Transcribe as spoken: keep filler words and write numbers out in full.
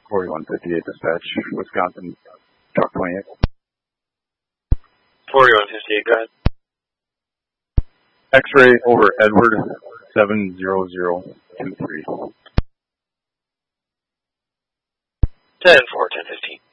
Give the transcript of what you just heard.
forty-one fifty-eight dispatch, Wisconsin, truck twenty-eight. forty-one fifty-eight, go ahead. X-ray over Edward, seven zero zero two three. ten four, ten fifteen.